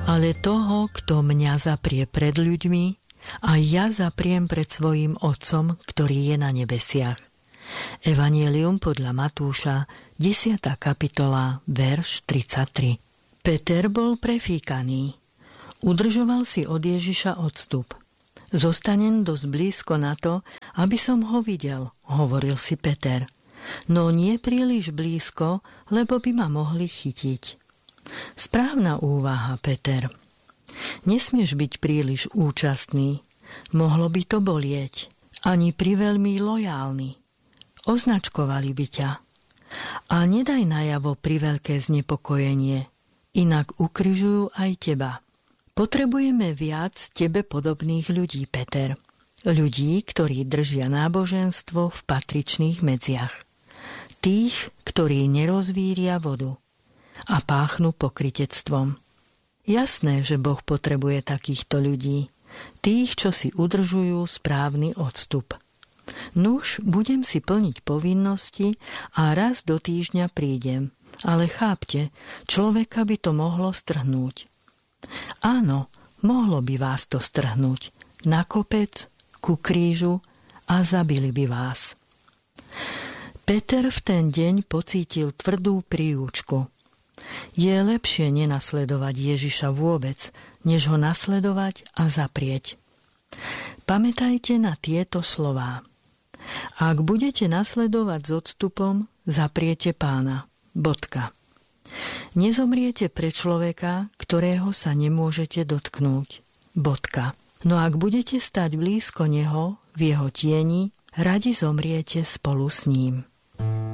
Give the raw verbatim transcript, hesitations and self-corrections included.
Ale toho, kto mňa zaprie pred ľuďmi, a ja zapriem pred svojím Otcom, ktorý je na nebesiach. Evangelium podľa Matúša, desiata kapitola, verš tridsaťtri. Peter bol prefíkaný. Udržoval si od Ježiša odstup. Zostanem dosť blízko na to, aby som ho videl, hovoril si Peter. No nie príliš blízko, lebo by ma mohli chytiť. Správna úvaha, Peter. Nesmieš byť príliš účastný. Mohlo by to bolieť. Ani priveľmi lojálny. Označkovali by ťa. A nedaj najavo priveľké znepokojenie. Inak ukrižujú aj teba. Potrebujeme viac tebe podobných ľudí, Peter. Ľudí, ktorí držia náboženstvo v patričných medziach. Tých, ktorí nerozvíria vodu a páchnú pokrytectvom. Jasné, že Boh potrebuje takýchto ľudí, tých, čo si udržujú správny odstup. Nuž, budem si plniť povinnosti a raz do týždňa prídem, ale chápte, človeka by to mohlo strhnúť. Áno, mohlo by vás to strhnúť na kopec, ku krížu a zabili by vás. Peter v ten deň pocítil tvrdú príúčku. Je lepšie nenasledovať Ježiša vôbec, než ho nasledovať a zaprieť. Pamätajte na tieto slová. Ak budete nasledovať s odstupom, zapriete Pána. Bodka. Nezomriete pre človeka, ktorého sa nemôžete dotknúť. Bodka. No ak budete stať blízko neho, v jeho tieni, radi zomriete spolu s ním.